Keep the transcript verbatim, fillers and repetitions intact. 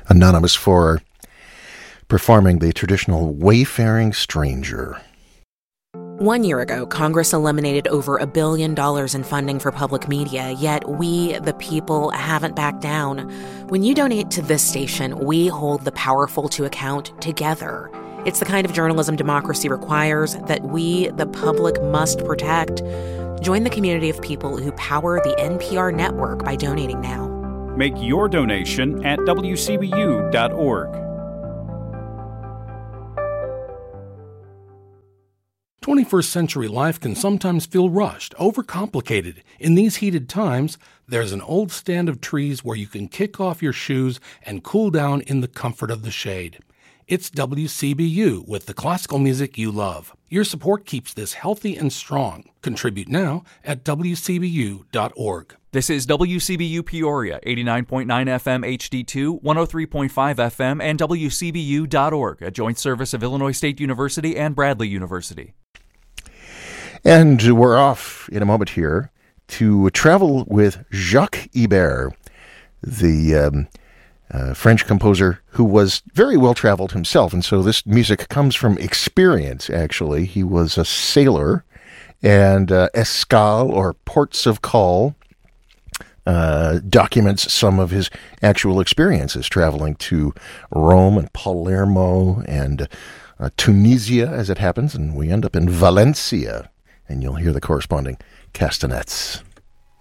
Anonymous for performing the traditional Wayfaring Stranger. One year ago, Congress eliminated over a billion dollars in funding for public media, yet we, the people, haven't backed down. When you donate to this station, we hold the powerful to account together. It's the kind of journalism democracy requires that we, the public, must protect. Join the community of people who power the N P R network by donating now. Make your donation at W C B U dot org. twenty-first century life can sometimes feel rushed, overcomplicated. In these heated times, there's an old stand of trees where you can kick off your shoes and cool down in the comfort of the shade. It's W C B U with the classical music you love. Your support keeps this healthy and strong. Contribute now at W C B U dot org. This is W C B U Peoria, eighty-nine point nine F M H D two, one oh three point five F M, and W C B U dot org, a joint service of Illinois State University and Bradley University. And we're off in a moment here to travel with Jacques Ibert, the um, uh, French composer who was very well-traveled himself. And so this music comes from experience, actually. He was a sailor, and uh, Escale, or Ports of Call, uh, documents some of his actual experiences traveling to Rome and Palermo and uh, Tunisia, as it happens, and we end up in Valencia. And you'll hear the corresponding castanets.